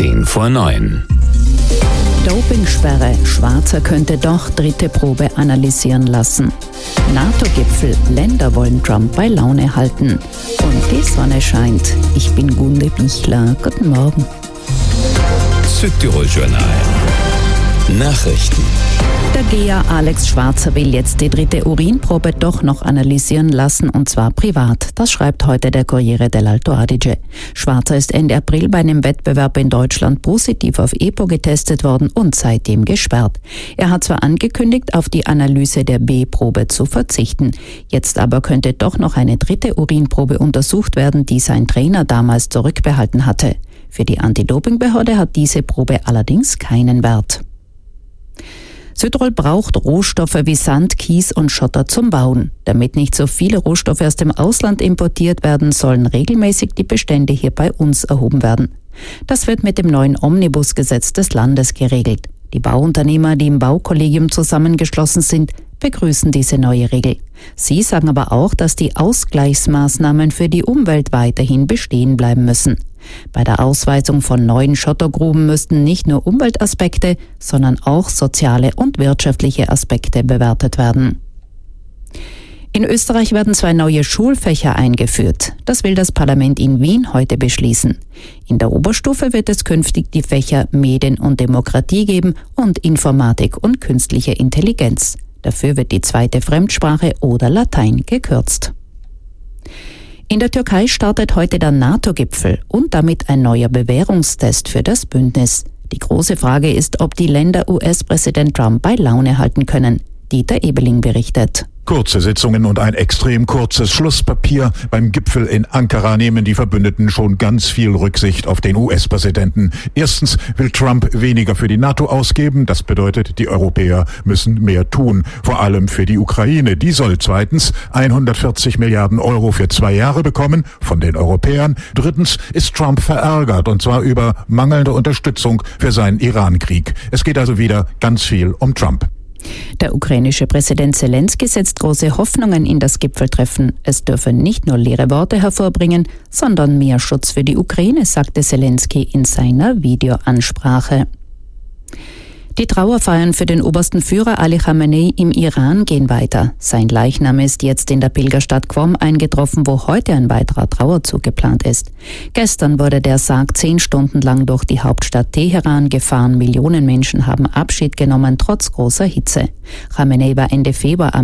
8:10 Dopingsperre. Schwarzer könnte doch dritte Probe analysieren lassen. NATO-Gipfel. Länder wollen Trump bei Laune halten. Und die Sonne scheint. Ich bin Gunde Bichler. Guten Morgen. Südtirol Journal. Nachrichten. Der GEA Alex Schwarzer will jetzt die dritte Urinprobe doch noch analysieren lassen, und zwar privat. Das schreibt heute der Corriere dell'Alto Adige. Schwarzer ist Ende April bei einem Wettbewerb in Deutschland positiv auf EPO getestet worden und seitdem gesperrt. Er hat zwar angekündigt, auf die Analyse der B-Probe zu verzichten. Jetzt aber könnte doch noch eine dritte Urinprobe untersucht werden, die sein Trainer damals zurückbehalten hatte. Für die Anti-Doping-Behörde hat diese Probe allerdings keinen Wert. Südtirol braucht Rohstoffe wie Sand, Kies und Schotter zum Bauen. Damit nicht so viele Rohstoffe aus dem Ausland importiert werden, sollen regelmäßig die Bestände hier bei uns erhoben werden. Das wird mit dem neuen Omnibusgesetz des Landes geregelt. Die Bauunternehmer, die im Baukollegium zusammengeschlossen sind, begrüßen diese neue Regel. Sie sagen aber auch, dass die Ausgleichsmaßnahmen für die Umwelt weiterhin bestehen bleiben müssen. Bei der Ausweisung von neuen Schottergruben müssten nicht nur Umweltaspekte, sondern auch soziale und wirtschaftliche Aspekte bewertet werden. In Österreich werden 2 neue Schulfächer eingeführt. Das will das Parlament in Wien heute beschließen. In der Oberstufe wird es künftig die Fächer Medien und Demokratie geben und Informatik und künstliche Intelligenz. Dafür wird die zweite Fremdsprache oder Latein gekürzt. In der Türkei startet heute der NATO-Gipfel und damit ein neuer Bewährungstest für das Bündnis. Die große Frage ist, ob die Länder US-Präsident Trump bei Laune halten können. Dieter Ebeling berichtet. Kurze Sitzungen und ein extrem kurzes Schlusspapier. Beim Gipfel in Ankara nehmen die Verbündeten schon ganz viel Rücksicht auf den US-Präsidenten. Erstens will Trump weniger für die NATO ausgeben. Das bedeutet, die Europäer müssen mehr tun. Vor allem für die Ukraine. Die soll zweitens 140 Milliarden Euro für 2 Jahre bekommen von den Europäern. Drittens ist Trump verärgert, und zwar über mangelnde Unterstützung für seinen Iran-Krieg. Es geht also wieder ganz viel um Trump. Der ukrainische Präsident Zelensky setzt große Hoffnungen in das Gipfeltreffen. Es dürfe nicht nur leere Worte hervorbringen, sondern mehr Schutz für die Ukraine, sagte Zelensky in seiner Videoansprache. Die Trauerfeiern für den obersten Führer Ali Khamenei im Iran gehen weiter. Sein Leichnam ist jetzt in der Pilgerstadt Qom eingetroffen, wo heute ein weiterer Trauerzug geplant ist. Gestern wurde der Sarg 10 Stunden lang durch die Hauptstadt Teheran gefahren. Millionen Menschen haben Abschied genommen, trotz großer Hitze. Khamenei war Ende Februar am